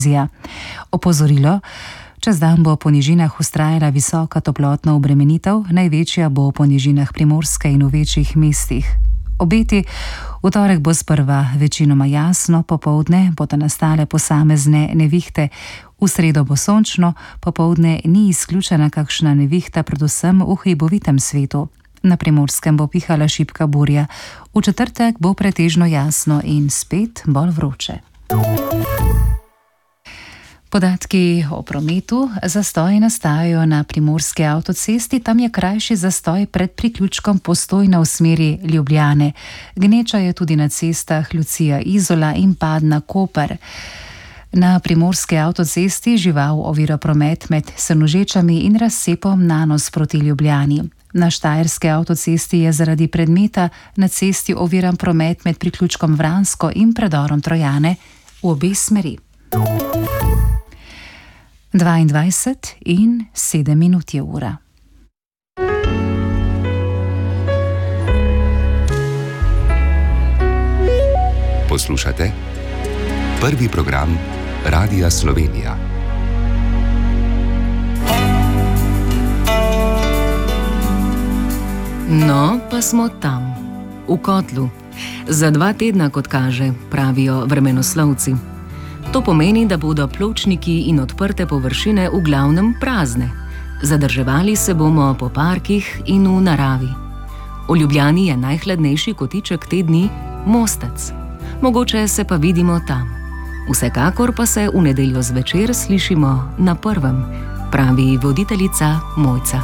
Opozorilo: čez dan bo po nižinah vztrajala visoka toplotna obremenitev, največja bo po nižinah Primorske in v večjih mestih. Obeti: v torek bo sprva večinoma jasno, popoldne bodo nastale posamezne nevihte, v sredo bo sončno, popoldne ni izključena kakšna nevihta, predvsem v hribovitem svetu. Na Primorskem bo pihala šibka burja, v četrtek bo pretežno jasno in spet bolj vroče. Podatki o prometu. Zastoji nastajajo na primorski avtocesti, tam je krajši zastoj pred priključkom Postojna v smeri Ljubljane. Gneča je tudi na cestah Lucija-Izola in Padna-Koper. Na primorski avtocesti žival ovira promet med Senožečami in razcepom Nanos proti Ljubljani. Na štajerski avtocesti je zaradi predmeta na cesti oviran promet med priključkom Vransko in predorom Trojane v obe smeri. 22:07 je ura. Poslušate prvi program Radia Slovenija. No, pa smo tam, v kotlu. Za 2 tedna, kot kaže, pravijo vremenoslovci. To pomeni, da bodo pločniki in odprte površine v glavnem prazne. Zadrževali se bomo po parkih in v naravi. V Ljubljani je najhladnejši kotiček te dni Mostec. Mogoče se pa vidimo tam. Vsekakor pa se v nedeljo zvečer slišimo na prvem, pravi voditeljica Mojca.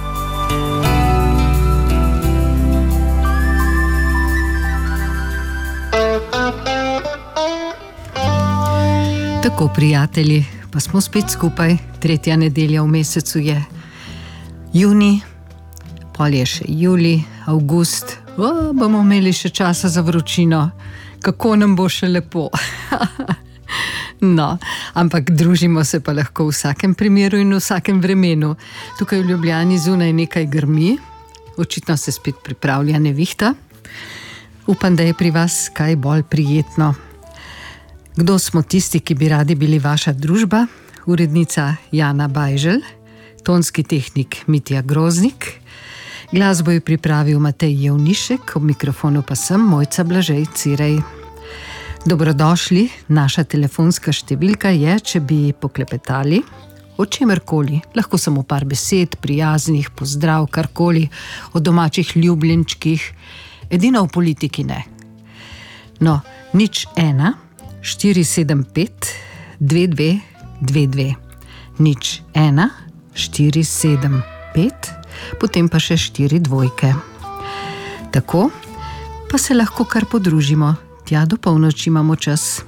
Tako, prijatelji, pa smo spet skupaj. 3. nedelja v mesecu je junij, pol je še julij, avgust. Bomo imeli še časa za vročino. Kako nam bo še lepo. No, ampak družimo se pa lahko v vsakem primeru in v vsakem vremenu. Tukaj v Ljubljani zunaj nekaj grmi, očitno se spet pripravlja nevihta. Upam, da je pri vas kaj bolj prijetno. Kdo smo tisti, ki bi radi bili vaša družba? Urednica Jana Bajželj, tonski tehnik Mitja Groznik, glasbo je pripravil Matej Jevnišek, ob mikrofonu pa sem Mojca Blažej Cirej. Dobrodošli, naša telefonska številka je, če bi poklepetali o čemerkoli, lahko samo par besed, prijaznih, pozdrav, karkoli, o domačih ljubljenčkih, edino v politiki ne. No, 01 475 2222, 01 475, potem pa še 4 dvojke. Tako, pa se lahko kar podružimo. Tja do polnoči imamo čas.